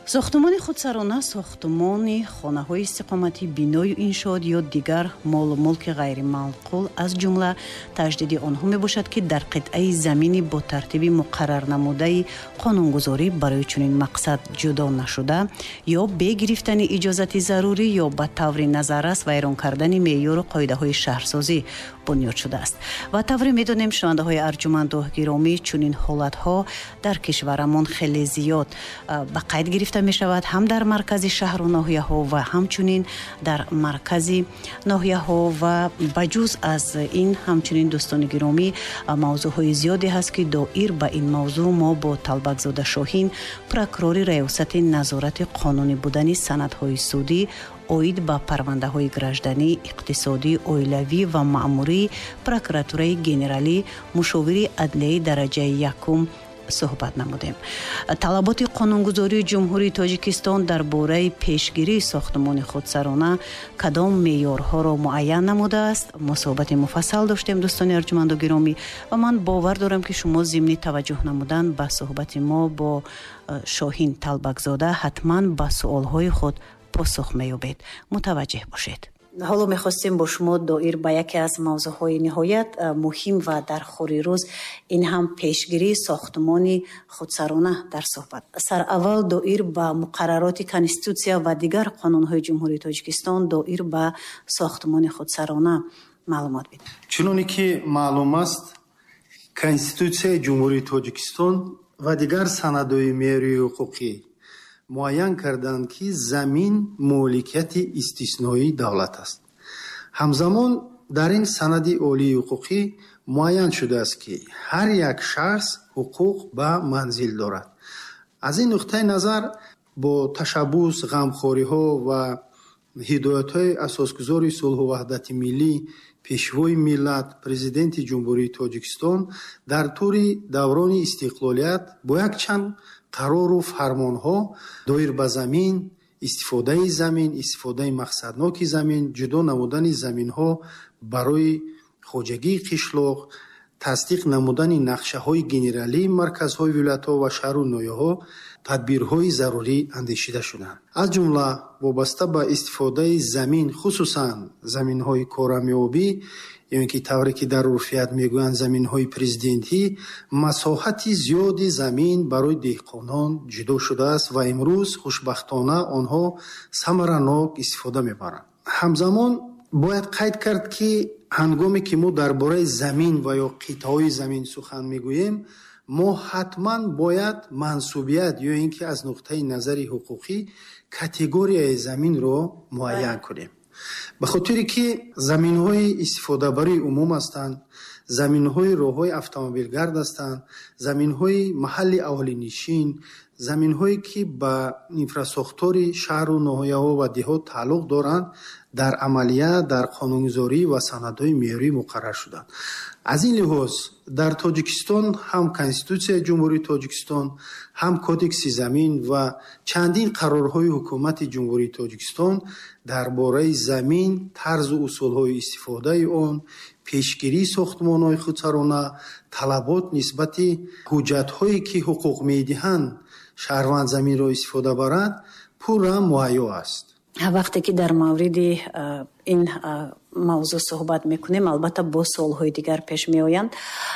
сохтмони худсарона сохтмони хонаҳои истиқоматӣ, бинои иншоот ё дигар молу мулки ғайримаъқул аз ҷумла таҷдиди онҳо мебошад, ки дар қитъаи замини бо тартиби муқаррар намудаи қонунгузорӣ барои чунин мақсад ҷудо нашуда ё бе гирифтани иҷозати зарурӣ ё ба таври назаррас вайрон кардани меъёру қоидаҳои шаҳрсозӣ бунёд шудааст. ва тавре медонем шунавандаҳои арҷуманду гиромӣ, чунин ҳолатҳо дар кишварамон хеле зиёд ба қайд гирифта мешавад, ҳам дар маркази шаҳру ноҳияҳо ва ҳамчунин дар маркази ноҳияҳо. ва ба ҷуз аз ин ҳамчунин дӯстони гиромӣ мавзӯъҳои зиёде ҳаст, ки доир ба ин мавзӯъ мо бо Талбакзода Шоҳин, прокурори раёсати назорати қонунӣ будани санадҳои судӣ оид ба парвандаҳои гражданӣ, иқтисодӣ, оилавӣ ва маъмурӣ, прокуратураи генералӣ, мушовири адлияи дараҷаи якум суҳбат намудем. талаботи қонунгузории ҷумҳурии Тоҷикистон дар бораи пешгирии сохтмони худсарона кадом меъёрҳоро муайян намудааст? мо суҳбати муфассал доштем дӯстони арҷуманду гиромӣ ва ман бовар дорам, ки шумо зимни таваҷҷӯҳ намудан ба суҳбати мо бо Шоҳин Талбакзода ҳатман ба суолҳои худ посух меёбед. мутаваҷҷеҳ бошед. ҳоло мехостем бо шумо доир ба яке аз мавзӯъҳои ниҳоят муҳим ва дар хури рӯз, ин ҳам пешгирии сохтмони худсарона дар суҳбат. сараввал доир ба муқаррароти конститутсия ва дигар қонунҳои ҷумҳурии Тоҷикистон доир ба сохтмони худсарона маълумот бидед. чуноне ки маълум аст, конститутсияи ҷумҳурии Тоҷикистон ва дигар санадҳои меъёрии ҳуқуқӣ муайян карданд, ки замин моликияти истисноии давлат аст. ҳамзамон дар ин санади олии ҳуқуқӣ муайян шудааст, ки ҳар як шахс ҳуқуқ ба манзил дорад. аз ин нуқтаи назар бо ташаббус, ғамхориҳо ва ҳидоятҳои асосгузори сулҳу ваҳдати миллӣ, пешвои миллат, президенти ҷумҳурии Тоҷикистон дар тӯри даврони истиқлолият бо якчанд қарору фармонҳо доир ба замин, истифодаи замин, истифодаи мақсадноки замин, ҷудо намудани заминҳо барои хоҷагии қишлоқ, тасдиқ намудани нақшаҳои генералии марказҳои вилоятҳо ва шаҳру ноҳияҳо, тадбирҳои зарурӣ андешида шуданд. аз ҷумла вобаста ба истифодаи замин, хусусан заминҳои корамиёбӣ, ё ки тавре ки дар урфият мегӯянд заминҳои президентӣ, масоҳати зиёди замин барои деҳқонон ҷудо шудааст ва имрӯз хушбахтона онҳо самаранок истифода мебаранд. ҳамзамон бояд қайд кард, ки ҳангоме ки мо дар бораи замин ва ё қитъаҳои замин сухан мегӯем, мо ҳатман бояд мансубият ё ин ки аз нуқтаи назари ҳуқуқӣ категорияи заминро муайян кунем. ба хотире ки заминҳои истифодабарии умум ҳастанд, заминҳои роҳҳои автомобилгард ҳастанд, заминҳои маҳалли аҳолинишин, заминҳое ки ба инфрасохтори шаҳру ноҳияҳо ва деҳот тааллуқ доранд, дар амалият дар қонунгузорӣ ва санадҳои меъёрӣ муқаррар шуданд. аз ин лиҳоз дар Тоҷикистон ҳам Конститутсияи ҷумҳурии Тоҷикистон, ҳам Кодекси замин ва чандин қарорҳои ҳукумати ҷумҳурии Тоҷикистон дар бораи замин, тарзу усулҳои истифодаи он, пешгирии сохтмонҳои худсарона, талабот нисбати ҳуҷҷатҳое ки ҳуқуқ медиҳанд шаҳрванд заминро истифода барад, пурра муайё аст. вақте ки дар мавриди ин мавзӯъ суҳбат мекунем, албатта бо суолҳои дигар пеш меоянд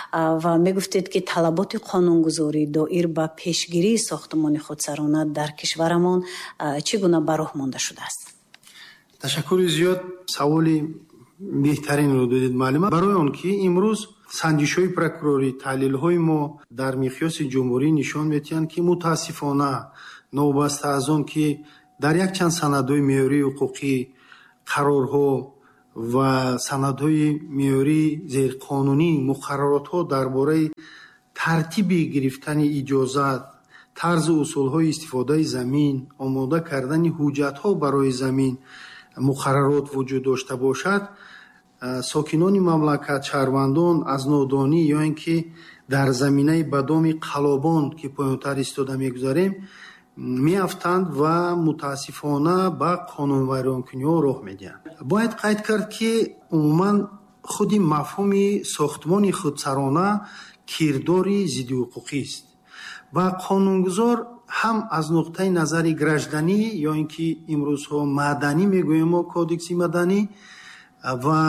ва мегуфтед, ки талаботи қонунгузорӣ доир ба пешгирии сохтмони худсарона дар кишварамон чӣ гуна ба роҳ монда шудааст? ташаккури зиёд, саволи беҳтаринро додед маълима. барои он ки имрӯз санҷишҳои прокурорӣ, таҳлилҳои мо дар миқёси ҷумҳурӣ нишон медиҳанд, ки мутаассифона новобаста аз он ки дар якчанд санадҳои меъёрии ҳуқуқӣ, қарорҳо ва санадҳои меъёрии зерқонунӣ, муқарраротҳо дар бораи тартиби гирифтани иҷозат, тарзу усулҳои истифодаи замин, омода кардани ҳуҷҷатҳо барои замин, муқаррарот вуҷуд дошта бошад, сокинони мамлакат, шаҳрвандон аз нодонӣ ё ин ки дар заминаи бадоми қалобон ки поёнтар истода мегузарем меафтанд ва мутаассифона ба қонунвайронкуниҳо роҳ медиҳанд. бояд қайд кард, ки умуман худи мафҳуми сохтмони худсарона кирдори зиддиҳуқуқист ва қонунгузор ҳам аз нуқтаи назари гражданӣ ё ин ки имрӯзҳо маданӣ мегӯем мо кодекси маданӣ ва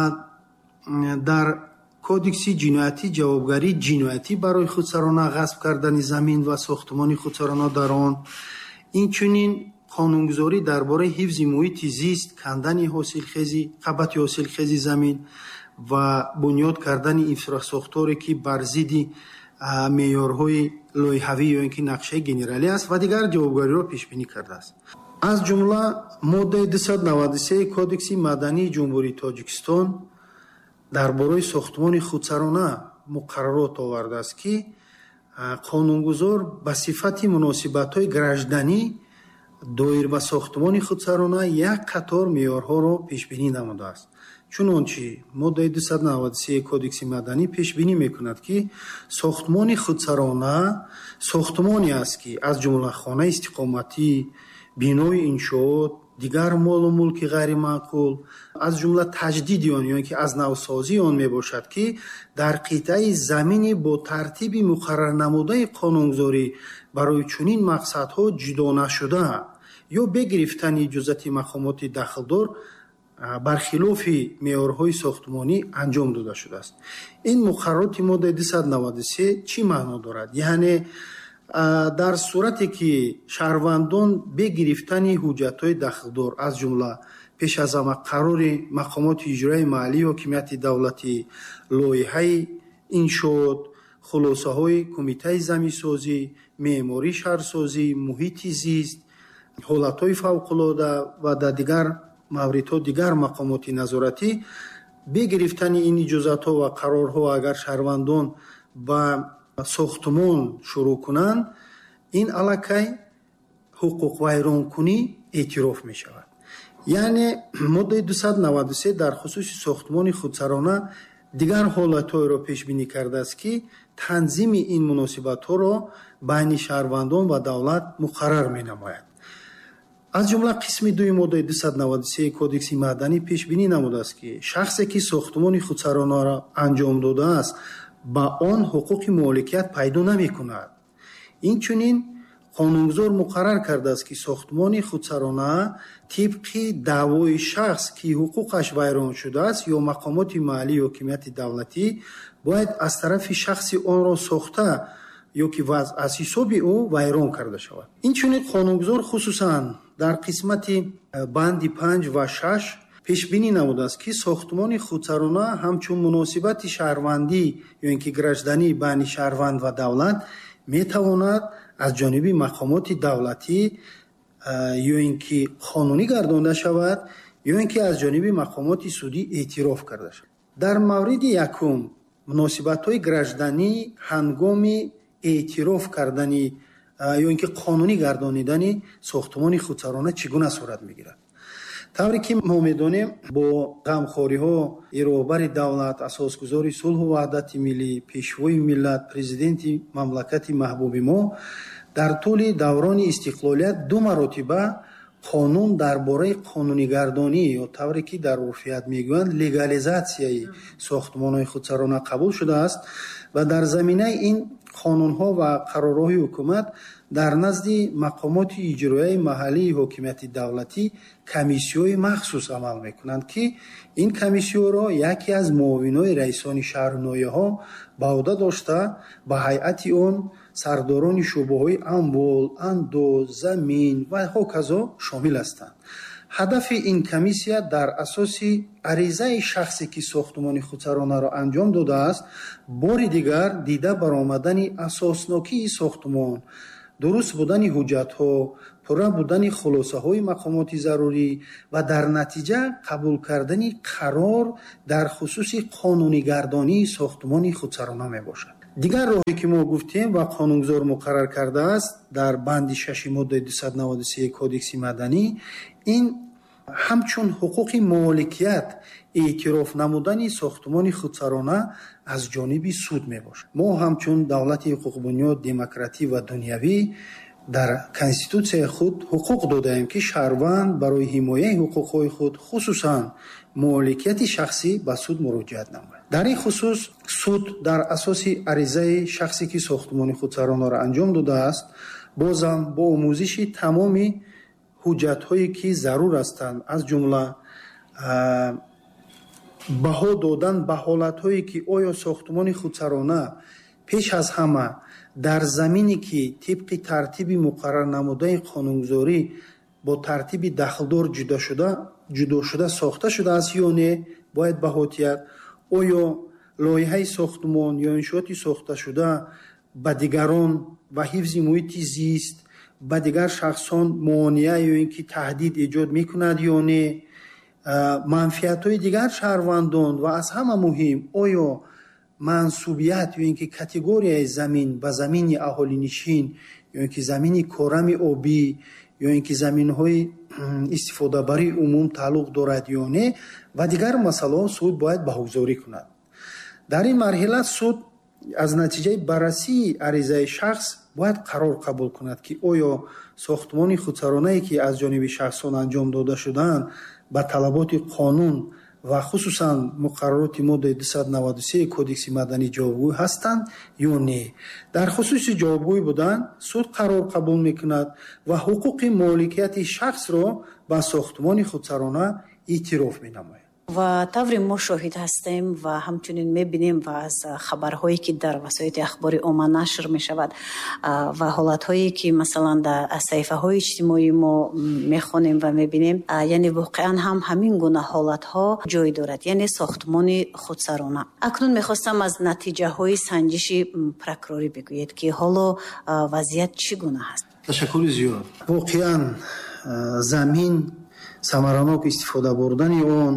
дар кодекси ҷиноятӣ ҷавобгарии ҷиноятӣ барои худсарона ғасб кардани замин ва сохтмони худсарона дар он, инчунин қонунгузорӣ дар бораи ҳифзи муҳити зист, кандани ҳосилхези қабати ҳосилхези замин ва бунёд кардани инфрасохторе ки бар зидди меъёрҳои лоиҳавӣ ё ин ки нақшаи генералӣ аст ва дигар ҷавобгариро пешбинӣ кардааст. аз ҷумла моддаи 293 кодекси мадании ҷумҳурии Тоҷикистон дар бораи сохтмони худсарона муқаррарот овардааст ки қонунгузор ба сифати муносибатҳои гражданӣ доир ба сохтмони худсарона як қатор меъёрҳоро пешбинӣ намудааст. чунончи моддаи 293 кодекси маданӣ пешбинӣ мекунад ки сохтмони худсарона сохтмоне аст ки аз ҷумла хонаи истиқоматӣ, бинои иншоот, дигар молу мулки ғайримаъқул, аз ҷумла таҷдиди он ё ин ки аз навсозии он мебошад ки дар қитъаи замини бо тартиби муқаррарнамудаи қонунгузорӣ барои чунин мақсадҳо ҷудо нашуда ё бе гирифтани иҷозати мақомоти дахлдор бархилофи меъёрҳои сохтмонӣ анҷом дода шудааст. ин муқаррароти моддаи 293 чӣ маъно дорад? яъне дар сурате ки шаҳрвандон бе гирифтани ҳуҷҷатҳои дахлдор аз ҷумла пеш аз ҳама қарори мақомоти иҷроии маҳаллии ҳокимияти давлатӣ, лоиҳаи иншоот, хулосаҳои кумитаи заминсозӣ, меъмории шаҳрсозӣ, муҳити зист, ҳолатҳои фавқулода ва дар дигар мавридҳо дигар мақомоти назоратӣ бе гирифтани ин иҷозатҳо ва қарорҳо агар шаҳрвандон ба сохтмон шурӯъ кунанд, ин аллакай ҳуқуқвайронкунӣ эътироф мешавад. яъне моддаи 293 дар хусуси сохтмони худсарона дигар ҳолатҳоеро пешбинӣ кардааст ки танзими ин муносибатҳоро байни шаҳрвандон ва давлат муқаррар менамояд. аз ҷумла қисми дуи моддаи 293 кодекси маданӣ пешбинӣ намудааст ки шахсе ки сохтмони худсаронаро анҷом додааст ба он ҳуқуқи моликият пайдо намекунад. инчунин қонунгузор муқаррар кардааст ки сохтмони худсарона тибқи даъвои шахс ки ҳуқуқаш вайрон шудааст ё мақомоти маҳаллии ҳокимияти давлатӣ бояд аз тарафи шахси онро сохта ё ки аз ҳисоби ӯ вайрон карда шавад. инчунин қонунгузор хусусан дар қисмати банди 5 ва 6 пешбинӣ намудааст ки сохтмони худсарона ҳамчун муносибати шаҳрвандӣ ё ин ки гражданӣ байни шаҳрванд ва давлат метавонад аз ҷониби мақомоти давлатӣ ё ин ки қонунӣ гардонда шавад ё ин ки аз ҷониби мақомоти судӣ эътироф карда шавад. дар мавриди якум муносибатҳои гражданӣ ҳангоми эътироф кардани ё ин ки қонунӣ гардонидани сохтмони худсарона чӣ гуна сурат мегирад? тавре ки мо медонем бо ғамхориҳо роҳбари давлат, асосгузори сулҳу ваҳдати миллӣ, пешвои миллат, президенти мамлакати маҳбуби мо дар тӯли даврони истиқлолият ду маротиба қонун дар бораи қонунигардонӣ ё тавре ки дар урфият мегӯянд легализатсияи сохтмонҳои худсарона қабул шудааст ва дар заминаи ин қонунҳо ва қарорҳои ҳукумат дар назди мақомоти иҷроияи маҳаллии ҳокимияти давлатӣ комиссияҳои махсус амал мекунанд ки ин комиссияҳоро яке аз муовинои раисони шаҳрноияҳо ба ӯҳда дошта ба ҳайати он сардорони шӯъбаҳои амвол, андоз, замин ва ҳоказо шомил ҳастанд. ҳадафи ин комиссия дар асоси аризаи шахсе ки сохтмони худсаронаро анҷом додааст бори дигар дида баромадани асоснокии сохтмон, дуруст будани ҳуҷҷатҳо, пурра будани хулосаҳои мақомоти зарурӣ ва дар натиҷа қабул кардани қарор дар хусуси қонунигардонии сохтмони худсарона мебошад. дигар роҳе ки мо гуфтем ва қонунгузор муқаррар кардааст дар банди 6 моддаи 293 кодекси маданӣ ин ҳамчун ҳуқуқи моликият эътироф намудани сохтмони худсарона аз ҷониби суд мебошад. мо ҳамчун давлати ҳуқуқбунёд, демократӣ ва дунявӣ дар конститутсияи худ ҳуқуқ додаем ки шаҳрванд барои ҳимояи ҳуқуқҳои худ хусусан моликияти шахсӣ ба суд муроҷиат намояд. дар ин хусус суд дар асоси аризаи шахсе ки сохтмони худсаронаро анҷом додааст бозам бо омӯзиши тамоми ҳуҷҷатҳое ки зарур ҳастанд, аз ҷумла баҳо додан ба ҳолатҳое ки оё сохтмони худсарона пеш аз ҳама дар замине ки тибқи тартиби муқаррар намудаи қонунгузорӣ бо тартиби дахлдор ҷудошуда сохта шудааст ё не, бояд баҳотият оё лоиҳаи сохтмон ё иншооти сохташуда ба дигарон ва ҳифзи муҳити зист ба дигар шахсон муонеа ё ин ки таҳдид эҷод мекунад ё не, манфиатҳои дигар шаҳрвандон ва аз ҳама муҳим оё мансубият ё ин ки категорияи замин ба замини аҳолинишин ё ин ки замини корами обӣ ё ин ки заминҳои истифодабарии умум тааллуқ дорад ё не ва дигар масъалаҳо суд бояд баҳогузорӣ кунад. дар ин марҳила суд аз натиҷаи баррасии аризаи шахс бояд қарор қабул кунад ки оё сохтмони худсаронае ки аз ҷониби шахсон анҷом дода шудаанд ба талаботи қонун ва хусусан муқаррароти моддаи 293 кодекси маданӣ ҷавобгӯй ҳастанд ё не. дар хусуси ҷавобгӯй будан суд қарор қабул мекунад ва ҳуқуқи моликияти шахсро ба сохтмони худсарона эътироф менамояд. ва таври мо шоҳид ҳастем ва ҳамчунин мебинем ва аз хабарҳое ки дар васоити ахбори омма нашр мешавад ва ҳолатҳое ки масалан дар саҳифаҳои иҷтимоӣ мо мехонем ва мебинем, яъне воқеан ҳам ҳамин гуна ҳолатҳо ҷой дорад, яъне сохтмони худсарона. акнун мехостам аз натиҷаҳои санҷиши прокурорӣ бигӯед ки ҳоло вазъият чӣ гуна ҳаст? ташаккури зиёд. воқеан замин самаранок истифода бурдани он,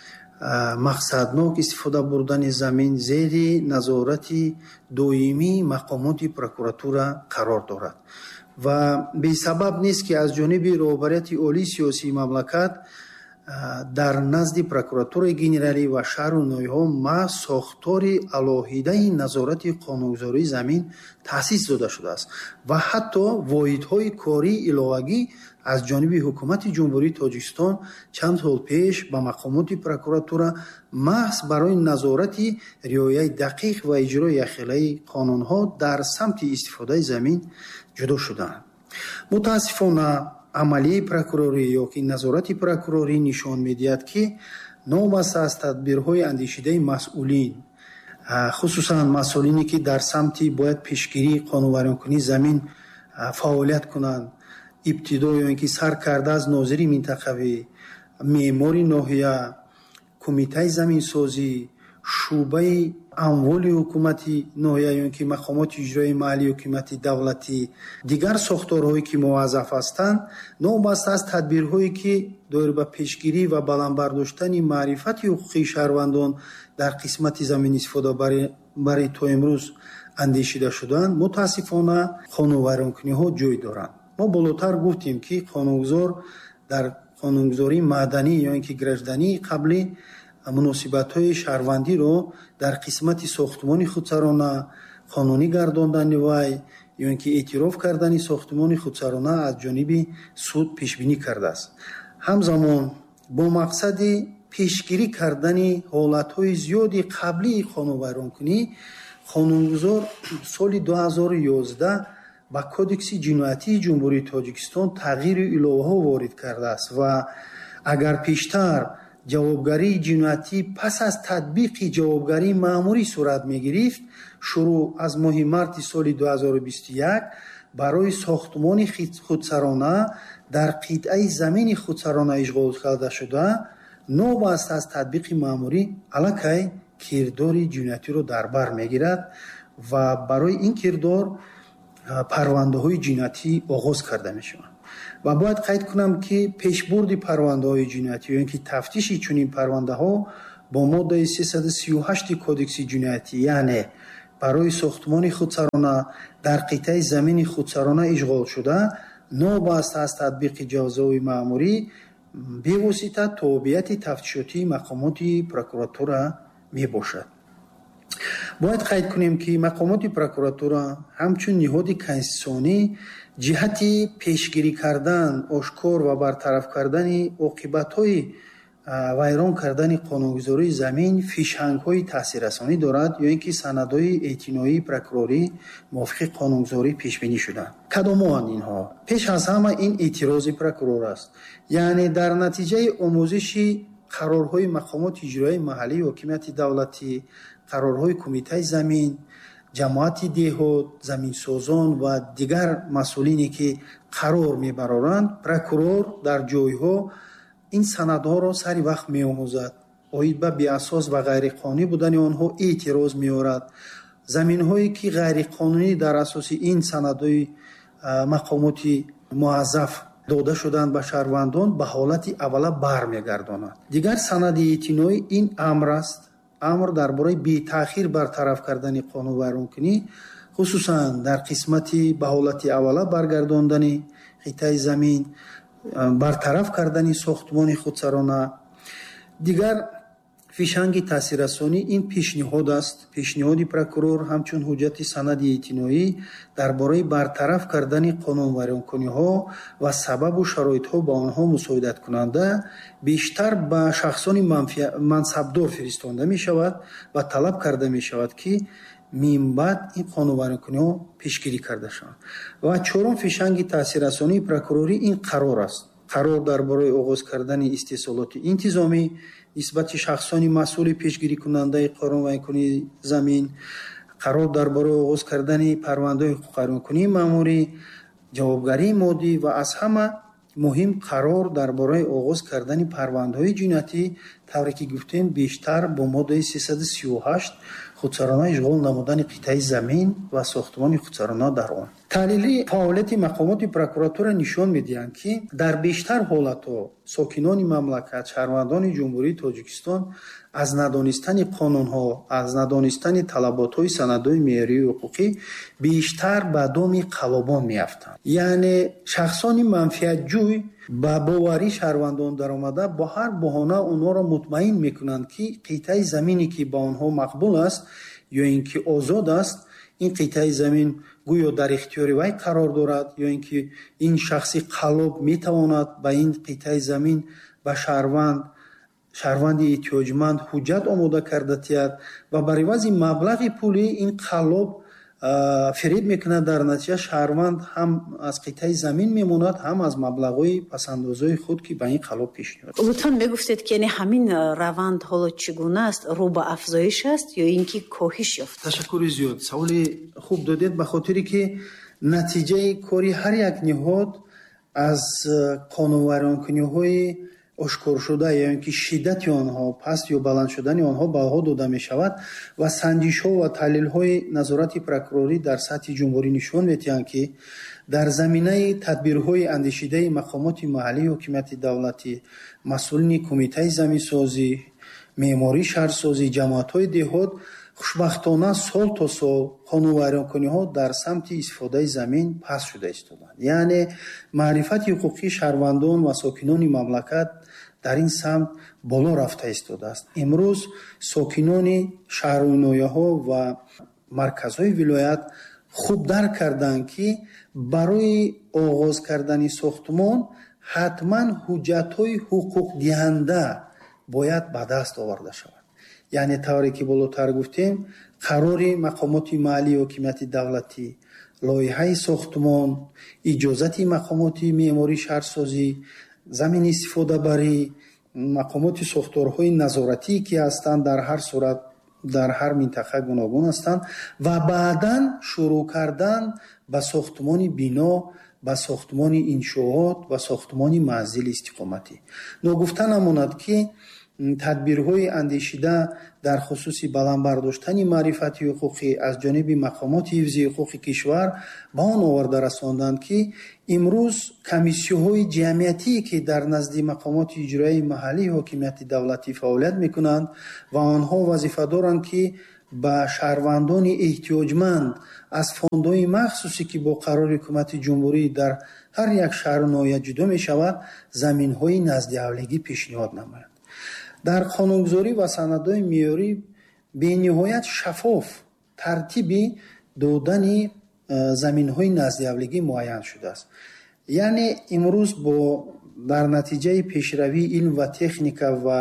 мақсаднок истифода бурдани замин зери назорати доимии мақомоти прокуратура қарор дорад ва бесабаб нест ки аз ҷониби роҳбарияти олии сиёсии мамлакат дар назди прокуратураи генералӣ ва шаҳру ноҳияҳо маҳз сохтори алоҳидаи назорати қонунгузории замин таъсис дода шудааст ва ҳатто воҳидҳои кории иловагӣ аз ҷониби ҳукумати ҷумҳурии Тоҷикистон чанд сол пеш ба мақомоти прокуратура маҳз барои назорати риояи дақиқ ва иҷрои яхелаи қонунҳо дар самти истифодаи замин ҷудо шудаанд. мутаассифона амалияи прокурорӣ ё ки назорати прокурорӣ нишон медиҳад ки новбаста аз тадбирҳои андешидаи масъулин, хусусан масъулине ки дар самти бояд пешгирии қонунвайронкунии замин фаъолият кунанд, ибтидо ё ин ки сар карда аз нозири минтақавӣ, меъмори ноҳия, кумитаи заминсозӣ, шӯъбаи амволи ҳукумати ноҳия ё ин ки мақомоти иҷроии маҳаллии ҳукумати давлатӣ, дигар сохторҳое ки муваззаф ҳастанд, новбаста аз тадбирҳое ки доир ба пешгирӣ ва баландбардоштани маърифати ҳуқуқии шаҳрвандон дар қисмати заминистифодабарӣ то имрӯз андешида шудаанд, мутаассифона қонунвайронкуниҳо ҷой доранд. мо болотар гуфтем ки қонунгузор дар қонунгузории маданӣ ё ин ки граждании қаблӣ муносибатҳои шаҳрвандиро дар қисмати сохтмони худсарона, қонунӣ гардондани вай ё ин ки эътироф кардани сохтмони худсарона аз ҷониби суд пешбинӣ кардааст. ҳамзамон бо мақсади пешгирӣ кардани ҳолатҳои зиёди қаблии қонунвайронкунӣ, қонунгузор соли 2011 ба кодекси ҷиноятии ҷумҳурии Тоҷикистон тағйиру иловаҳо ворид кардааст ва агар пештар ҷавобгарии ҷиноятӣ пас аз татбиқи ҷавобгарии маъмурӣ сурат мегирифт, шурӯъ аз моҳи марти соли 2021 барои сохтмони худсарона дар қитъаи замини худсарона ишғол карда шуда, новбаста аз татбиқи маъмурӣ аллакай кирдори ҷиноятиро дар бар мегирад ва барои ин кирдор парвандаҳои ҷиноятӣ оғоз карда мешаванд. ва бояд қайд кунам ки пешбурди парвандаҳои ҷиноятӣ ё ин ки тафтиши чунин парвандаҳо бо моддаи 338 кодекси ҷиноятӣ, яъне барои сохтмони худсарона дар қитъаи замини худсарона ишғол шуда, новбаста аз татбиқи ҷазои маъмурӣ бевосита тобеати тафтишотии мақомоти прокуратура мебошад. бояд қайд кунем ки мақомоти прокуратура ҳамчун ниҳоди конститутсионӣ ҷиҳати пешгирӣ кардан, ошкор ва бартараф кардани оқибатҳои вайрон кардани қонунгузории замин фишҳангҳои таъсиррасонӣ дорад ё ин ки санадҳои эътиноии прокурорӣ мувофиқи қонунгузорӣ пешбинӣ шуданд. кадомоанд инҳо? пеш аз ҳама ин эътирози прокурор аст. яъне дар натиҷаи омӯзиши қарорҳои мақомоти иҷроии маҳаллии ҳокимияти давлатӣ, қарорҳои кумитаи замин, ҷамоати деҳот, заминсозон ва дигар масъулине ки қарор мебароранд, прокурор дар ҷойҳо ин санадҳоро сари вақт меомӯзад, оид ба беасос ва ғайриқонунӣ будани онҳо эътироз меорад. заминҳое ки ғайриқонунӣ дар асоси ин санадҳои мақомоти муаззаф дода шуданд ба шаҳрвандон ба ҳолати аввала бармегардонад. дигар санади эътиноӣ ин амр аст. амр дар бораи бетаъхир бартараф кардани қонунвайронкунӣ, хусусан дар қисмати ба ҳолати аввала баргардондани қитъаи замин, бартараф кардани сохтмони худсарона. дигар фишанги таъсиррасонӣ ин пешниҳод аст. пешниҳоди прокурор ҳамчун ҳуҷҷати санади эътиноӣ дар бораи бартараф кардани қонунвайронкуниҳо ва сабабу шароитҳо ба онҳо мусоидаткунанда бештар ба шахсони мансабдор фиристонда мешавад ва талаб карда мешавад ки минбаъд ин қонунвайронкуниҳо пешгирӣ карда шаванд. ва чорум фишанги таъсиррасонии прокурорӣ ин қарор аст. қарор дар бораи оғоз кардани истеҳсолоти интизомӣ нисбати шахсони масъули пешгирикунандаи қонунвайронкунии замин, қарор дар бораи оғоз кардани парвандаҳои ҳуқуқвайронкунии маъмурӣ, ҷавобгарии моддӣ ва аз ҳама муҳим қарор дар бораи оғоз кардани парвандаҳои ҷиноятӣ, тавре ки гуфтем бештар бо моддаи 338 худсарона ишғол намудани қитъаи замин ва сохтмони худсарона дар он. таҳлили фаъолияти мақомоти прокуратура нишон медиҳанд ки дар бештар ҳолатҳо сокинони мамлакат, шаҳрвандони ҷумҳурии Тоҷикистон аз надонистани қонунҳо, аз надонистани талаботҳои санадҳои меъёрии ҳуқуқӣ бештар ба доми қалобон меафтанд. яъне шахсони манфиатҷӯй ба боварии шаҳрвандон даромада бо ҳар баҳона онҳоро мутмаин мекунанд ки қитъаи замине ки ба онҳо мақбул аст ё ин ки озод аст, ин қитъаи замин гӯё дар ихтиёри вай қарор дорад ё ин ки ин шахси қалоб метавонад ба ин қитъаи замин ба шаҳрванди эҳтиёҷманд ҳуҷҷат омода карда тиҳад ва бар ивази маблағи пулӣ ин қалоб фиреб мекунад. дар натиҷа шаҳрванд ҳам аз қитъаи замин мемонад, ҳам аз маблағҳои пасандозои худ ки ба ин қалоб пешниҳод. лутфан мегуфтед ки яъне ҳамин раванд ҳоло чӣ гуна аст? рӯ ба афзоиш аст ё ин ки коҳиш ёфт? ташаккури зиёд. саволи хуб додед, ба хотире ки натиҷаи кори ҳар як ниҳод аз қонунвайронкуниҳои ошкоршуда ё ин ки шиддати онҳо, паст ё баланд шудани онҳо баҳо дода мешавад ва санҷишҳо ва таҳлилҳои назорати прокурорӣ дар сатҳи ҷумҳурӣ нишон медиҳанд ки дар заминаи тадбирҳои андешидаи мақомоти маҳаллии ҳокимияти давлатӣ, масъулини кумитаи заминсозӣ, меъморӣ шаҳрсозӣ, ҷамоатҳои деҳот хушбахтона сол то сол қонунвайронкуниҳо дар самти истифодаи замин паст шуда истоданд. яъне маърифати ҳуқуқии шаҳрвандон ва сокинони мамлакат дар ин самт боло рафта истодааст. имрӯз сокинони шаҳру ноҳияҳо ва марказҳои вилоят хуб дарк карданд ки барои оғоз кардани сохтмон ҳатман ҳуҷҷатҳои ҳуқуқдиҳанда бояд ба даст оварда шавад. яъне тавре ки болотар гуфтем, қарори мақомоти маҳаллии ҳокимияти давлатӣ, лоиҳаи сохтмон, иҷозати мақомоти меъморӣ шаҳрсозӣ, замини истифодабарӣ, мақомоти сохторҳои назоратие ки ҳастанд дар ҳар сурат дар ҳар минтақа гуногун ҳастанд ва баъдан шурӯъ кардан ба сохтмони бино, ба сохтмони иншоот, ба сохтмони манзили истиқоматӣ. ногуфта намонад ки тадбирҳои андешида дар хусуси баландбардоштани маърифати ҳуқуқӣ аз ҷониби мақомоти ҳифзи ҳуқуқи кишвар ба он оварда расонданд ки имрӯз комиссияҳои ҷамъиятие ки дар назди мақомоти иҷроии маҳаллии ҳокимияти давлатӣ фаъолият мекунанд ва онҳо вазифа доранд ки ба шаҳрвандони эҳтиёҷманд аз фондҳои махсусе ки бо қарори ҳукумати ҷумҳурӣ дар ҳар як шаҳру ноҳия ҷудо мешавад, заминҳои наздиавлигӣ пешниҳод намоянд. дар қонунгузорӣ ва санадҳои меъёрӣ бениҳоят шаффоф тартиби додани заминҳои наздиавлигӣ муайян шудааст. яъне имрӯз бо дар натиҷаи пешравии илм ва техника ва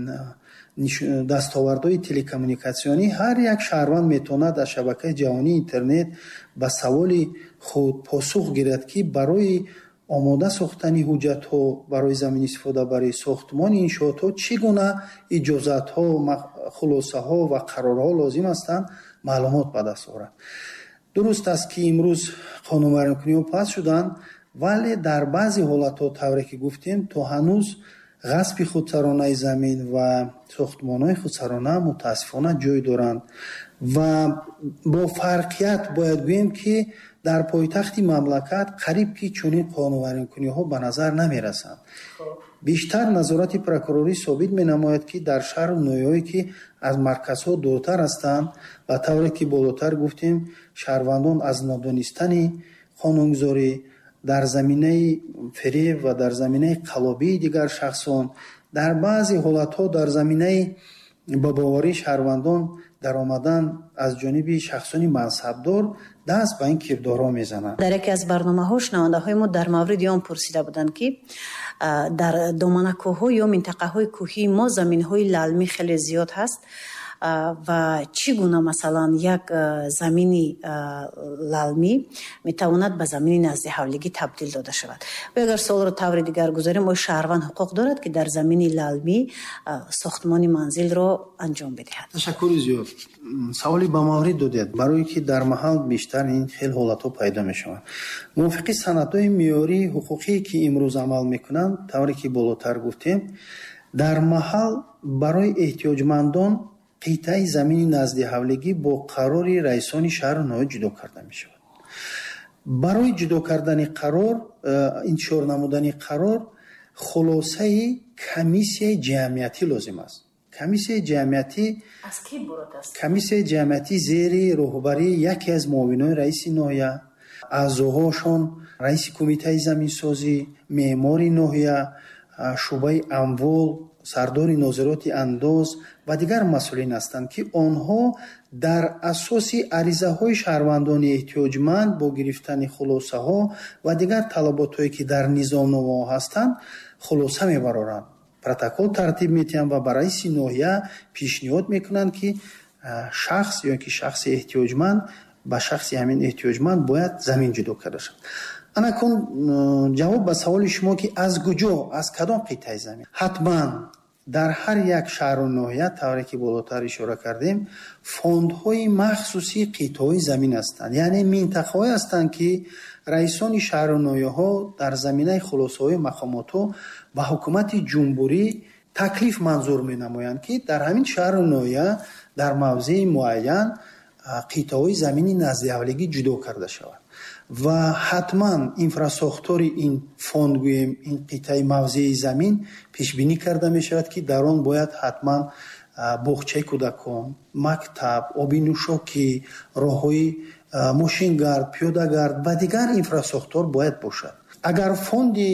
дастовардҳои телекоммуникатсионӣ ҳар як шаҳрванд метавонад аз шабакаи ҷаҳонии интернет ба саволи худ посух гирад, ки барои омода сохтани ҳуҷҷатҳо барои замин истифода барои сохтмони иншоотҳо чӣ гуна иҷозатҳо, хулосаҳо ва қарорҳо лозим ҳастанд маълумот ба даст орад. дуруст аст ки имрӯз қонунвайронкуниҳо паст шуданд, вале дар баъзе ҳолатҳо тавре ки гуфтем то ҳанӯз ғасби худсаронаи замин ва сохтмонҳои худсарона мутаассифона ҷой доранд ва бо фарқият бояд гӯем ки дар пойтахти мамлакат қариб ки чунин қонунвайронкуниҳо ба назар намерасанд. бештар назорати прокурорӣ собит менамояд ки дар шаҳру ноҳияҳое ки аз марказҳо дуртар ҳастанд ва тавре ки болотар гуфтем, шаҳрвандон аз нодонистани қонунгузорӣ дар заминаи фиреб ва дар заминаи қалобии дигар шахсон, дар баъзе ҳолатҳо дар заминаи ба боварии шаҳрвандон даромадан аз ҷониби шахсони мансабдор даст ба ин кирдорҳо мезананд. дар яке аз барномаҳо шунавандаҳои мо дар мавриди он пурсида буданд ки дар доманакӯҳҳо ё минтақаҳои кӯҳии мо заминҳои лалмӣ хеле зиёд ҳаст ва чӣ гуна масалан як замини лалмӣ метавонад ба замини наздиҳавлигӣ табдил дода шавад. ва агар суолро таври дигар гузорем, оё шаҳрванд ҳуқуқ дорад ки дар замини лалмӣ сохтмони манзилро анҷом бидиҳад? ташаккури зиёд. саволи ба маврид додед, барое ки дар маҳал бештар ин хел ҳолатҳо пайдо мешаванд. мувофиқи санадҳои меъёрии ҳуқуқие ки имрӯз амал мекунанд, тавре ки болотар гуфтем, дар маҳал барои эҳтиёҷмандон қитъаи замини наздиҳавлигӣ бо қарори раисони шаҳру ноҳия ҷудо карда мешавад. барои ҷудо кардани қарор, интишор намудани қарор, хулосаи комиссияи ҷамъиятӣ лозим аст. комиссияи ҷамъиятӣ зери роҳбарии яке аз муовинони раиси ноҳия, аъзоҳошон раиси кумитаи заминсозӣ, меъмори ноҳия, шӯъбаи амвол, сардори нозироти андоз ва дигар масъулин ҳастанд ки онҳо дар асоси аризаҳои шаҳрвандони эҳтиёҷманд бо гирифтани хулосаҳо ва дигар талаботҳое ки дар низомномаҳо ҳастанд хулоса мебароранд, протокол тартиб метиҳанд ва ба раиси ноҳия пешниҳод мекунанд ки шахс ё ки шахси эҳтиёҷманд ба шахси ҳамин эҳтиёҷманд бояд замин ҷудо карда шавад. анакун ҷавоб ба саволи шумо ки аз куҷо, аз кадом қитъаи замин? ҳатман дар ҳар як шаҳру ноҳия, тавре ки болотар ишора кардем, фондҳои махсуси қитъаҳои замин ҳастанд, яъне минтақаҳое ҳастанд ки раисони шаҳру ноҳияҳо дар заминаи хулосаҳои мақомотҳо ба ҳукумати ҷумҳурӣ таклиф манзур менамоянд ки дар ҳамин шаҳру ноҳия дар мавзеи муайян қитъаҳои замини наздиҳавлигӣ ҷудо карда шавад ва ҳатман инфрасохтори ин фонд, гӯем ин қитъаи мавзеи замин пешбинӣ карда мешавад ки дар он бояд ҳатман боғчаи кӯдакон, мактаб, оби нӯшокӣ, роҳҳои мошингард, пиёдагард ва дигар инфрасохтор бояд бошад. агар фонди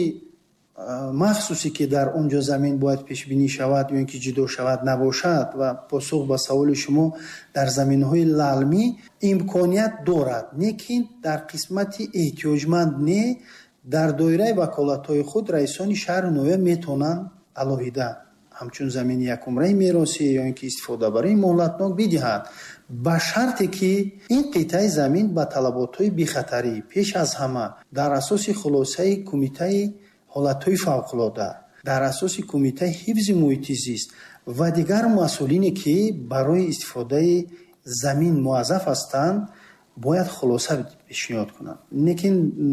махсусе ки дар он ҷо замин бояд пешбинӣ шавад ё ин ки ҷудо шавад набошад ва посух ба саволи шумо дар заминҳои лалмӣ имконият дорад, лекин дар қисмати эҳтиёҷманд не, дар доираи ваколатҳои худ раисони шаҳру ноҳия метавонанд алоҳида ҳамчун замини якумраи меросӣ ё ин ки истифодабарии муҳлатнок бидиҳанд, ба шарте ки ин қитъаи замин ба талаботҳои бехатарӣ пеш аз ҳама дар асоси хулосаи кумитаи ҳолатҳои фавқулода, дар асоси кумитаи ҳифзи муҳити зист ва дигар масъулине ки барои истифодаи замин муаззаф ҳастанд бояд хулоса пешниҳод кунанд. лекин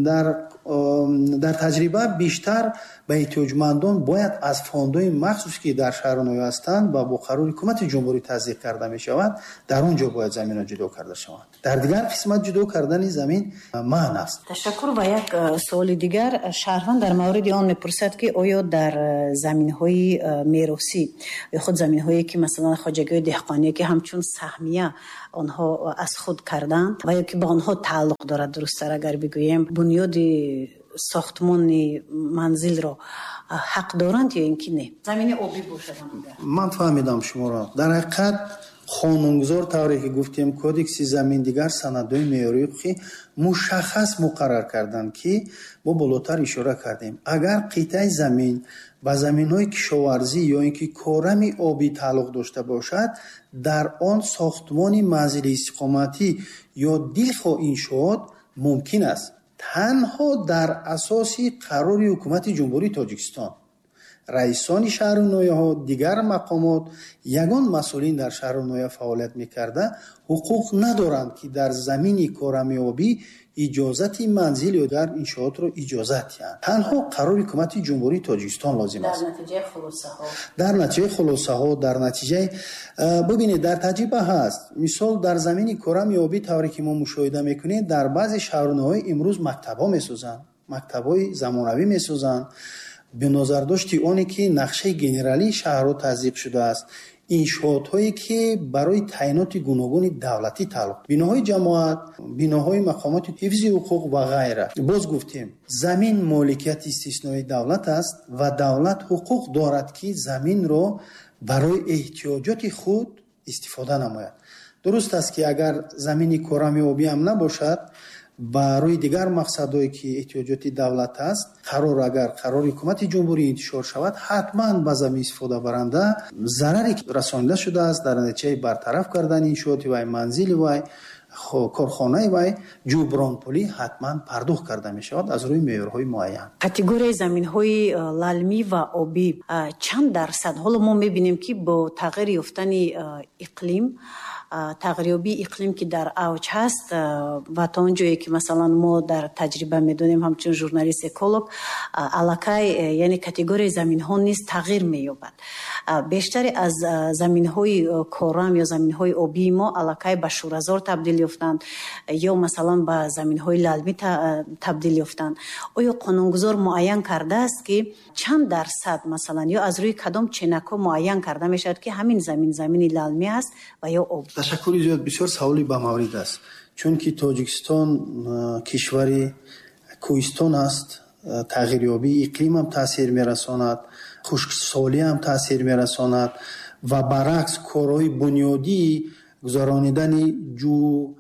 дар таҷриба бештар ба эҳтиёҷмандон бояд аз фондҳои махсусе ки дар шаҳру ноҳия ҳастанд ва бо қарори ҳукумати ҷумҳурӣ таздиқ карда мешавад, дар он ҷо бояд заминҳо ҷудо карда шаванд. дар дигар қисмат ҷудо кардани замин маън аст. ташаккур. ва як суоли дигар, шаҳрванд дар мавриди он мепурсад ки оё дар заминҳои меросӣ ё худ заминҳое ки масалан хоҷагиҳои деҳқоние ки ҳамчун саҳмия онҳо аз худ карданд ва ё ки ба онҳо тааллуқ дорад, дурусттар агар бигӯем, бунёди сохтмони манзилро ҳақ доранд ё ин ки не? замини обӣ бошад. ман фаҳмидам шуморо. дар ҳақиқат қонунгузор тавре ки гуфтем кодекси замин дигар санадҳои меъёрии ҳуқуқӣ мушаххас муқаррар карданд ки мо болотар ишора кардем агар қитъаи замин ба заминҳои кишоварзӣ ё ин ки корами обӣ тааллуқ дошта бошад дар он сохтмони манзили истиқоматӣ ё дилхо иншоот мумкин аст танҳо дар асоси қарори ҳукумати ҷумҳурии Тоҷикистон. раисони шаҳру ноҳияҳо дигар мақомот ягон масъулин дар шаҳру ноҳия фаъолият мекарда ҳуқуқ надоранд ки дар замини корамиёбӣ иҷозати манзил ё дигар иншоотро иҷозат диҳанд. танҳо қарори ҳукумати ҷумҳурии Тоҷикистон лозим аст. дар натиҷаи хулосаҳо дар натиҷаи бубинед дар таҷриба ҳаст мисол дар замини корамиёбӣ тавре ки мо мушоҳида мекунем дар баъзе шаҳру ноҳияҳо имрӯз мактабҳо месозанд мактабҳои замонавӣ месозанд бинозардошти оне ки нақшаи генералии шаҳрҳо таздиқ шудааст иншоотҳое ки барои таъиноти гуногуни давлатӣ тааллуқ биноҳои ҷамоат биноҳои мақомоти ҳифзи ҳуқуқ ва ғайра. боз гуфтем замин моликияти истисноии давлат аст ва давлат ҳуқуқ дорад ки заминро барои эҳтиёҷоти худ истифода намояд. дуруст аст ки агар замини корамиёбӣ ҳам набошад барои дигар мақсадҳое ки эҳтиёҷоти давлат аст қарор агар қарори ҳукумати ҷумҳурӣ интишор шавад ҳатман ба замин истифода баранда зараре расонида шудааст дар натиҷаи бартараф кардани иншооти вай манзили вай корхонаи вай ҷубронпулӣ ҳатман пардохт карда мешавад аз рӯи меъёрҳои муайян. категорияи заминҳои лалмӣ ва обӣ чанд дарсад ҳоло мо мебинем ки бо тағйир ёфтани иқлим тағйирёбии иқлим ки дар авҷ ҳаст ва то он ҷое ки масалан мо дар таҷриба медонем ҳамчун журналист эколог аллакай яъне категорияи заминҳо низ тағйир меёбад. бештаре аз заминҳои корам ё заминҳои обии мо аллакай ба шӯразор табдил ёфтанд ё масалан ба заминҳои лалмӣ табдил ёфтанд. оё қонунгузор муайян кардааст ки чанд дарсад масалан ё аз рӯи кадом ченакҳо муайян карда мешавад ки ҳамин замини лалмӣ аст ва ё об. ташаккури зиёд бисёр саволи ба маврид аст чунки Тоҷикистон кишвари кӯҳистон аст тағйирёбии иқлим ҳам таъсир мерасонад хушксолӣ ҳам таъсир мерасонад ва баръакс корҳои бунёдии гузаронидани ҷӯ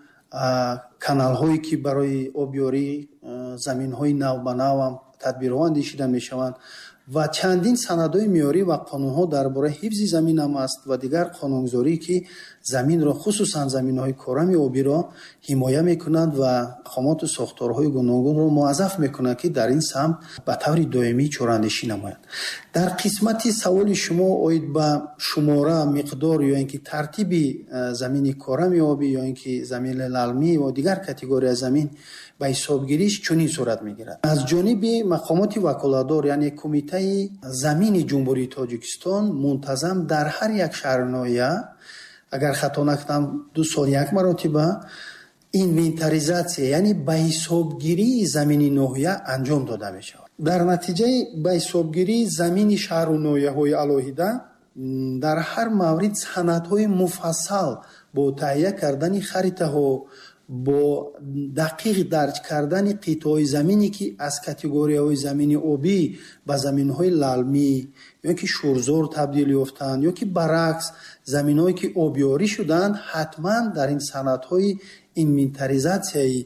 каналҳое ки барои обёрӣ заминҳои нав ба нав ҳам тадбирҳо андешида мешаванд ва чандин санадҳои меъёрӣ ва қонунҳо дар бораи ҳифзи замин ҳам аст ва дигар қонунгузорӣ ки заминро хусусан заминҳои корами обиро ҳимоя мекунанд ва мақомоту сохторҳои гуногунро муаззаф мекунанд ки дар ин самт ба таври доимӣ чораандешӣ намоянд. дар қисмати саволи шумо оид ба шумора миқдор ё ин ки тартиби замини корами обӣ ё ин ки замини лалмӣ ва дигар категорияи замин ба ҳисобгириш чунин сурат мегирад. аз ҷониби мақомоти ваколатдор яъне кумитаи замини ҷумҳурии Тоҷикистон мунтазам дар ҳар як шаҳри ноҳия агар хато накунам 2 сол як маротиба инвентаризатсия яъне ба ҳисобгирии замини ноҳия анҷом дода мешавад. дар натиҷаи ба ҳисобгирии замини шаҳру ноҳияҳои алоҳида дар ҳар маврид санадҳои муфассал бо таҳия кардани харитаҳо бо дақиқ дарҷ кардани қитъаҳои замине ки аз категорияҳои замини обӣ ба заминҳои лалмӣ ё ки шӯрзор табдил ёфтанд ё ки баръакс заминҳое ки обёрӣ шуданд ҳатман дар ин санадҳои инвентаризатсияи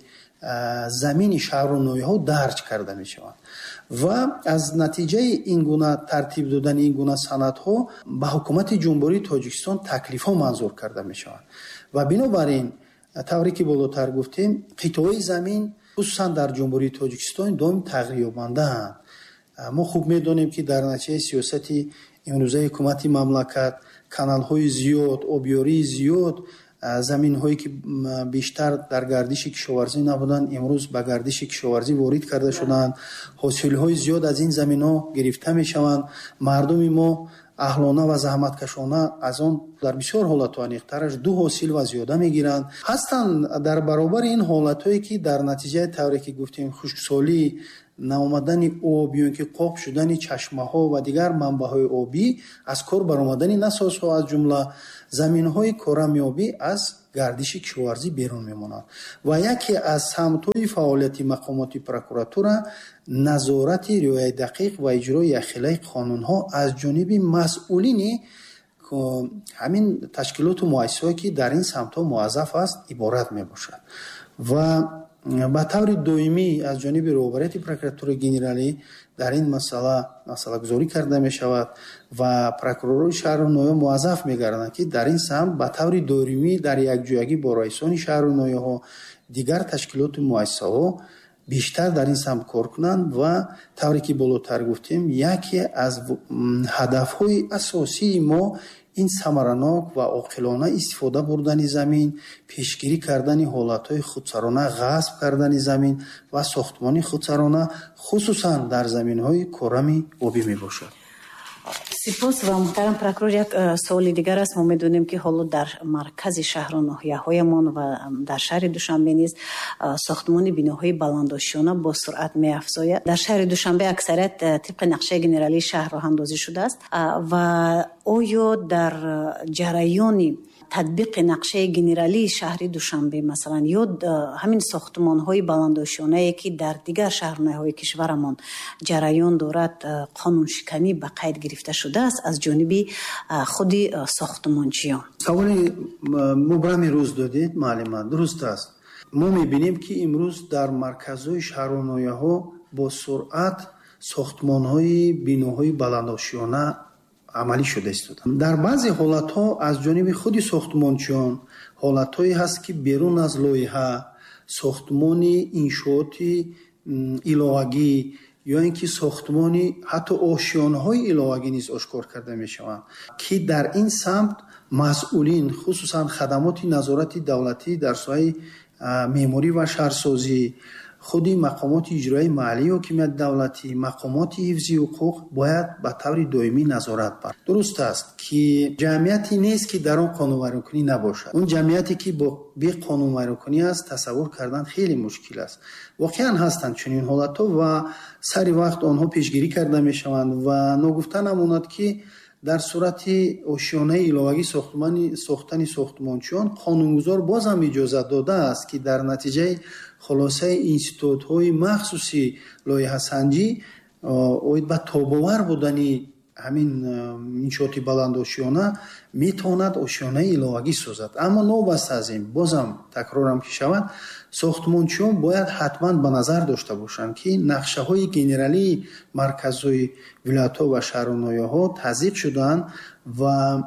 замини шаҳру ноҳияҳо дарҷ карда мешаванд ва аз натиҷаи ин гуна тартиб додани ин гуна санадҳо ба ҳукумати ҷумҳурии Тоҷикистон таклифҳо манзур карда мешаванд ва бинобар ин тавре ки болотар гуфтем қитъаҳои замин хусусан дар ҷумҳурии Тоҷикистон доим тағйир ёбандаанд. мо хуб медонем ки дар натиҷаи сиёсати имрӯзаи ҳукумати мамлакат каналҳои зиёд обёрии зиёд заминҳое ки бештар дар гардиши кишоварзӣ набуданд имрӯз ба гардиши кишоварзӣ ворид карда шуданд ҳосилҳои зиёд аз ин заминҳо гирифта мешаванд мардуми мо аҳлона ва заҳматкашона аз он дар бисёр ҳолатҳо аниқтараш 2 ҳосил ва зиёда мегиранд ҳастанд дар баробари ин ҳолатҳое ки дар натиҷаи тавре ки гуфтем хушксолӣ наомадани об ё ки қоб шудани чашмаҳо ва дигар манбаъҳои обӣ аз кор баромадани насозҳо аз ҷумла заминҳои корамиёбӣ аз гардиши кишоварзӣ берун мемонанд ва яке аз самтҳои фаъолияти мақомоти прокуратура назорати риояи дақиқ ва иҷрои яхелаи қонунҳо аз ҷониби масъулини ҳамин ташкилоту муассисое ки дар ин самтҳо муаззаф аст иборат мебошад ва ба таври доимӣ аз ҷониби роҳбарияти прокуратураи генералӣ дар ин масъалагузорӣ карда мешавад ва прокуророи шаҳру ноё муаззаф мегарданд ки дар ин самт ба таври доимӣ дар якҷоягӣ бо раисони шаҳру ноёҳо дигар ташкилоту муассисаҳо бештар дар ин самт кор кунанд ва тавре ки болотар гуфтем яке аз ҳадафҳои асосии мо ин самаранок ва оқилона истифода бурдани замин, пешгирӣ кардани ҳолатҳои худсарона, ғасб кардани замин ва сохтмони худсарона хусусан дар заминҳои корами обӣ мебошад. сипос ва муҳтарам прокурор, як суоли дигар аст. мо медонем ки ҳоло дар маркази шаҳру ноҳияҳоямон ва дар шаҳри Душанбе низ сохтмони биноҳои баландошиёна бо суръат меафзояд. дар шаҳри Душанбе аксарият тибқи нақшаи генералии шаҳр роҳандозӣ шудааст ва оё дар ҷараёни татбиқи нақшаи генералии шаҳри Душанбе масалан ё ҳамин сохтмонҳои баландошионае ки дар дигар шаҳрноҳияҳои кишварамон ҷараён дорад, қонуншиканӣ ба қайд гирифта шудааст аз ҷониби худи сохтмончиён? саволи мубрами рӯз додед маълима, дуруст аст. мо мебинем ки имрӯз дар марказҳои шаҳрунояҳо бо суръат сохтмонҳои биноҳои баландошиёна амалӣ шуда истоданд. дар баъзе ҳолатҳо аз ҷониби худи сохтмончиён ҳолатҳое ҳаст ки берун аз лоиҳа сохтмони иншооти иловагӣ ё ин ки сохтмони ҳатто ошёнаҳои иловагӣ низ ошкор карда мешаванд ки дар ин самт масъулин хусусан хадамоти назорати давлатӣ дар соҳаи меъморӣ ва шаҳрсозӣ, худи мақомоти иҷроии маҳаллии ҳокимияти давлатӣ, мақомоти ҳифзи ҳуқуқ бояд ба таври доимӣ назорат бар. дуруст аст ки ҷамъияте нест ки дар он қонунвайронкунӣ набошад. он ҷамъияте ки бо беқонунвайронкунӣ аст, тасаввур кардан хеле мушкил аст. воқеан ҳастанд чунин ҳолатҳо ва сари вақт онҳо пешгирӣ карда мешаванд ва ногуфта намонад ки дар сурати ошёнаи иловагӣ сохтани сохтмончиён қонунгузор бозам иҷозат додааст ки дар натиҷаи خلاصه اینستیتوت‌های مخصوصی لایحه‌سنجی اوید با تاباور بودنی همین انشاءات بلنداشیانه میتواند آشیانه ایلاوگی سازد. اما نوبسته از این بازم تکرارم که شود ساختمانچیان باید حتما به نظر داشته باشند که نقشه های گنرالی مرکزهای ولایت‌ها و شهرنایه‌ها تضییق شدند و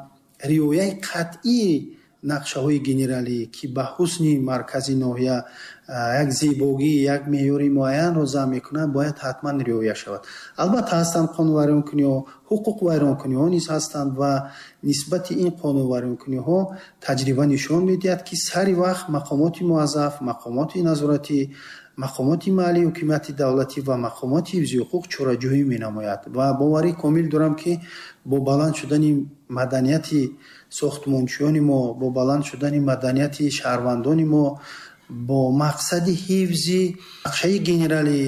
رعایت قطعی نقشه های گنرالی که به حسن مرکزی ناحیه یک زیبایی یک معیاری معین را ضبط میکنند باید حتما رعایت شود. البته هستند قانون ویرانکنی ها، حقوق ویرانکنی ها نیز هستند و نسبت این قانون ویرانکنی ها تجربه نشان میدهد که سری وقت مقامات موظف، مقامات نظارتی، مقامات محلی حکومت دولتی و مقامات حفظی حقوق چاره‌جویی می‌نماید و باوری کامل دارم که با بلند شدن مدنیت ساختمانچیان ما، با بلند شدن مدنیت شهروندان ما با مقصد حفظ نقشه گنرالی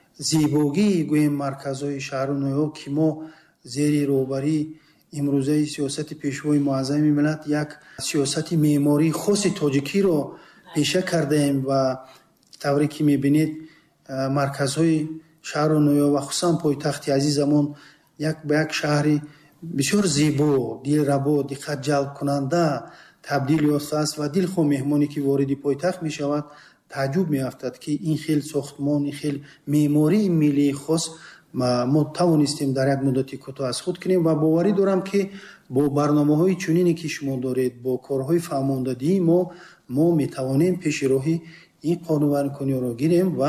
زیبایی گویم مرکزهای شهرنایه‌ها که ما زیر روبری امروزه سیاست پیشوای معظم ملت یک سیاست معماری خاص تاجیکی را پیشه کرده ایم و طوری که میبینید مرکزهای شهرنایه و خصوصا پایتخت عزیزمون یک به یک شهری بسیار زیبا، دلربا، دقت جلب کننده تبدیل یافته است و دلخواه مهمانی که وارد پایتخت می شود تعجب می افتد که این خیل ساختمان، این خیل معماری ملی خاص ما توانستیم در یک مدت کوتاه از خود کنیم و باوری دارم که با برنامه‌های چنینی که شما دارید، با کارهای فرماندهی ما می توانیم پیش راهی این قانون‌ورکنی را گیریم و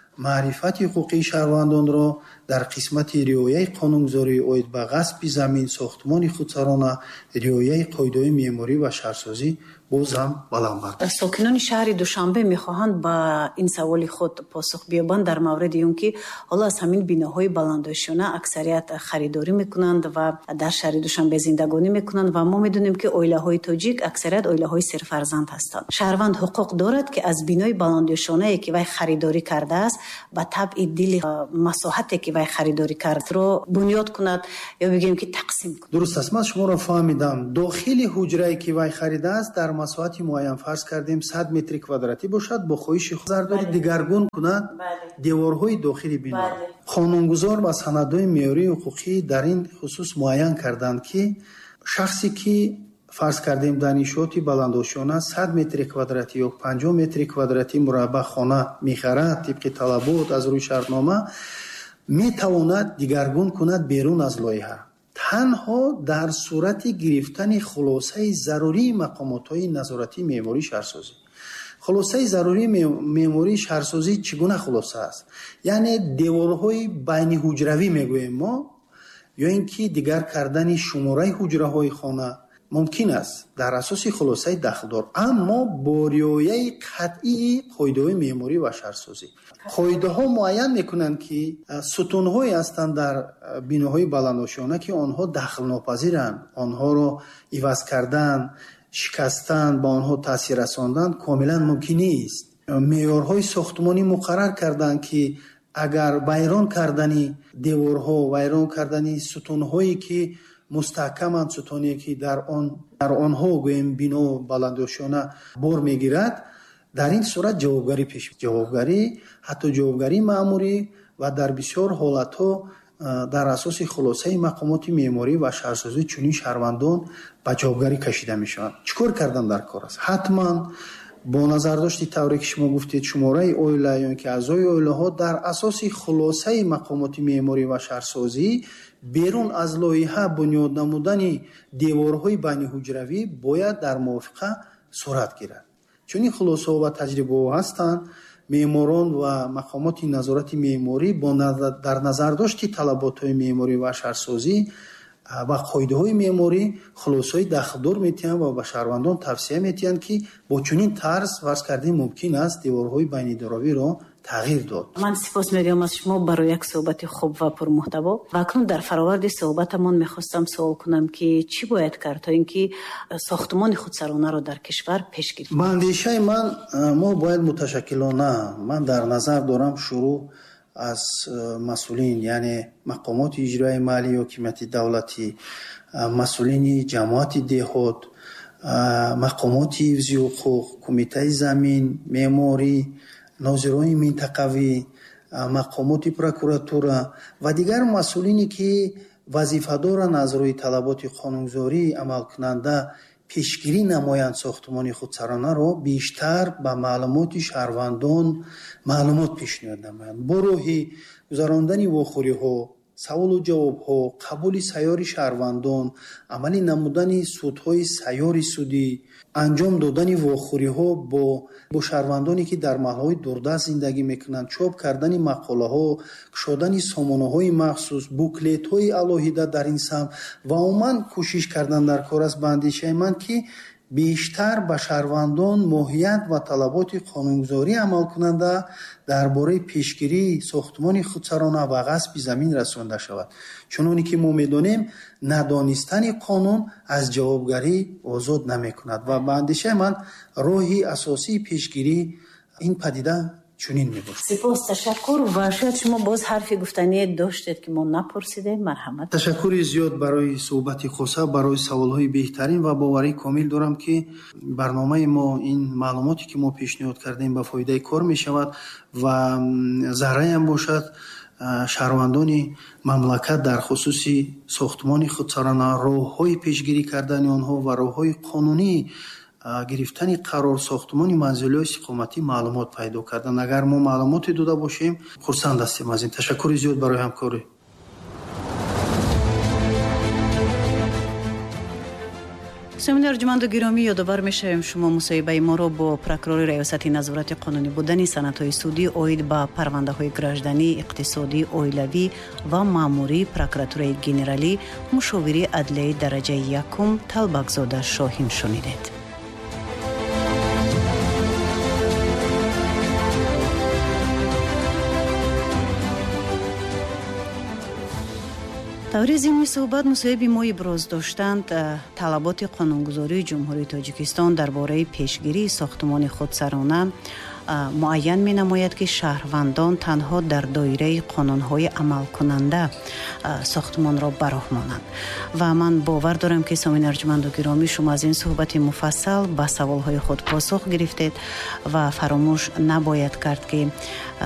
معرفت حقوقی شهروندان را در قسمت رعایت قانونگذاری اوید به غصب زمین، ساختمان خودسرانه، رعایت قاعده‌های معماری و شهرسازی باز هم بلند برد. ساکنان شهر دوشنبه میخواهند با این سوال خود پاسخ بیابند در مورد اون که حالا از همین بیناهای بلنداشیانه اکثریت خریداری میکنند و در شهر دوشنبه زندگانی میکنند و ما میدونیم که اویله های تاجیک اکثریت اویله های سرفرزند هستند. شهروند حقوق دارد که از بینای بلنداشیانه که وی خریداری کرده است با طبع دل مساحتی که وی خریداری کرد رو بنیاد کند یا بگیم که تقسیم کند. درست است. من شما را فهمیدم. داخل حجره که وی خریده است در مساحت معین فرض کردیم 100 متر کвадрати باشد با خواهش خودارداری دیگرگون کند دیوارهای داخلی بنا. قانونگذار و سندهای معیاری حقوقی در این خصوص معین کردند که шахсе ки фарз кардем дар иншооти баландошона 100 метри квадрати ё 50 метри квадрати мураббаъ хона мехарад тибқи талабот аз рӯи шартнома, метавонад дигаргун кунад берун аз лоиҳа танҳо дар сурати гирифтани хулосаи зарурии мақомотҳои назоратии меъмории шаҳрсозӣ. хулосаи зарурии меъмории шаҳрсозӣ чӣ гуна хулоса аст? яъне деворҳои байниҳуҷравӣ мегӯем мо, ё ин ки дигар кардани шумораи ҳуҷраҳои хона мумкин аст дар асоси хулосаи дахлдор, аммо бо риояи қатъии қоидаҳои меъморӣ ва шаҳрсозӣ. қоидаҳо муайян мекунанд ки сутунҳое ҳастанд дар биноҳои баландошона ки онҳо дахлнопазиранд, онҳоро иваз кардан, шикастан, ба онҳо таъсир расондан комилан мумкин нест. меъёрҳои сохтмонӣ муқаррар карданд ки агар вайрон кардани деворҳо, вайрон кардани сутунҳое ки мустаҳкаманд, сутуне ки дар онҳо гӯем бино баландошона бор мегирад, дар ин сурат ҷавобгарӣ пеш ҷавобгарӣ, ҳатто ҷавобгарии маъмурӣ ва дар бисёр ҳолатҳо дар асоси хулосаи мақомоти меъморӣ ва шаҳрсозӣ чунин шаҳрвандон ба ҷавобгарӣ кашида мешаванд. чӣ кор кардан дар кор аст? ҳатман бо назардошти тавре ки шумо гуфтед шумораи оила ё ки аъзои оилаҳо дар асоси хулосаи мақомоти меъморӣ ва шаҳрсозӣ берун аз лоиҳа бунёд намудани деворҳои байниҳуҷравӣ бояд дар мувофиқа сурат гирад. чунин хулосаҳо ва таҷрибаҳо ҳастанд. меъморон ва мақомоти назорати меъморӣ дар назардошти талаботҳои меъморӣ ва шаҳрсозӣ ва қоидаҳои меъморӣ хулосаҳои дахлдор метиҳанд ва ба шаҳрвандон тавсия метиҳанд ки бо чунин тарз фарз кардем мумкин аст деворҳои байнидаровиро тағйир дод. ман сипос мегӯям аз шумо барои як суҳбати хуб ва пурмуҳтаво. ва акнун дар фароварди суҳбатамон мехостам суол кунам ки чӣ бояд кард то ин ки сохтмони худсаронаро дар кишвар пеш гирифт? ба андешаи ман мо бояд муташаккилона, ман дар назар дорам шуруъ аз масъулин, яъне мақомоти иҷроии маҳаллии ҳокимияти давлатӣ, масъулини ҷамоати деҳот, мақомоти ҳифзи ҳуқуқ, кумитаи замин, меъморӣ, нозирони минтақавӣ, мақомоти прокуратура ва дигар масъулине ки вазифадоранд аз рӯи талаботи қонунгузории амалкунанда пешгирӣ намоянд сохтмони худсаронаро бештар ба маълумоти шаҳрвандон маълумот пешниҳод намоянд. бо роҳи гузарондани вохӯриҳо, саволу ҷавобҳо, қабули сайёри шаҳрвандон, амалӣ намудани судҳои сайёри судӣ, анҷом додани вохӯриҳо бо шаҳрвандоне ки дар маҳалҳои дурдаст зиндагӣ мекунанд, чоп кардани мақолаҳо, кушодани сомонаҳои махсус, буклетҳои алоҳида дар ин самт ва умуман кӯшиш кардан дар кор аст. ба андешаи ман ки бештар ба шаҳрвандон моҳият ва талаботи қонунгузорӣ амалкунанда дар бораи пешгирии сохтмони худсарона ва ғасби замин расонда шавад. чуноне ки мо медонем, надонистани қонун аз ҷавобгарӣ озод намекунад ва ба андешаи ман роҳи асосии пешгирии ин падида чунин мебошад. сипос, ташаккур. ва шояд шумо боз ҳарфи гуфтание доштед ки мо напурсидем. марҳамат. ташаккури зиёд барои суҳбати хоса, барои саволҳои беҳтарин ва боварии комил дорам ки барномаи мо, ин маълумоте ки мо пешниҳод кардем ба фоидаи кор мешавад ва зарраям бошад шаҳрвандони мамлакат дар хусуси сохтмони худсарона, роҳҳои пешгирӣ кардани онҳо ва роҳҳои қонунии гирифтани қарор сохтмони манзилиҳои истиқоматӣ маълумот пайдо кардан. агар мо маълумоте дода бошем, хурсанд ҳастем аз ин. ташаккури зиёд барои ҳамкорӣ. сомиёни арҷуманду гиромӣ, ёдовар мешавем шумо мусоҳибаи моро бо прокурори раёсати назорати қонунӣ будани санадҳои судӣ оид ба парвандаҳои гражданӣ, иқтисодӣ, оилавӣ ва маъмурӣ прокуратураи генералӣ, мушовири адлияи дараҷаи якум Талбакзода Шоҳин шунидед. таври зимни суҳбат мусоҳиби мо иброз доштанд талаботи қонунгузории ҷумҳурии Тоҷикистон дар бораи пешгирии сохтмони худсарона муайян менамояд ки шаҳрвандон танҳо дар доираи қонунҳои амалкунанда сохтмонро бароҳмонанд. ва ман бовар дорам ки сомиёни арҷуманду гиромӣ, шумо аз ин суҳбати муфассал ба саволҳои худ посух гирифтед ва фаромӯш набояд кард ки